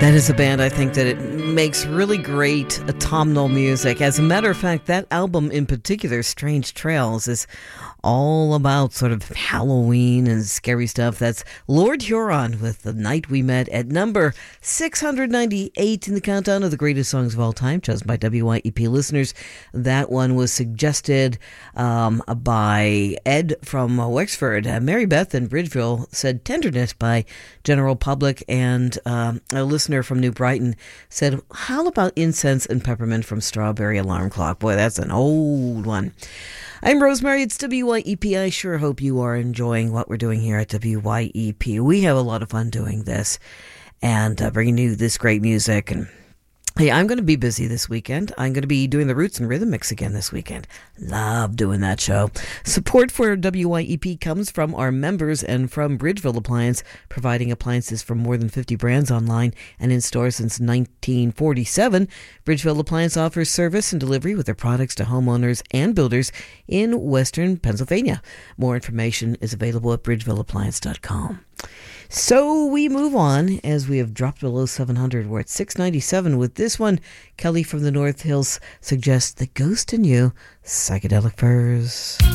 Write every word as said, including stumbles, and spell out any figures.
That is a band, I think, that it makes really great autumnal music. As a matter of fact, that album in particular, Strange Trails, is all about sort of Halloween and scary stuff. That's Lord Huron with The Night We Met at number six hundred ninety-eight in the countdown of the greatest songs of all time, chosen by W Y E P listeners. That one was suggested um, by Ed from Wexford. Uh, Mary Beth in Bridgeville said Tenderness by General Public, and um, a listener from New Brighton said, how about Incense and Peppermint from Strawberry Alarm Clock? Boy, that's an old one. I'm Rosemary. It's W Y E P. I sure hope you are enjoying what we're doing here at W Y E P. We have a lot of fun doing this and uh, bringing you this great music. And hey, I'm going to be busy this weekend. I'm going to be doing the Roots and Rhythm Mix again this weekend. Love doing that show. Support for W Y E P comes from our members and from Bridgeville Appliance, providing appliances from more than fifty brands online and in store since nineteen forty-seven. Bridgeville Appliance offers service and delivery with their products to homeowners and builders in Western Pennsylvania. More information is available at bridgeville appliance dot com. So we move on as we have dropped below seven hundred. We're at six ninety-seven with this one. Kelly from the North Hills suggests The Ghost in You, Psychedelic Furs.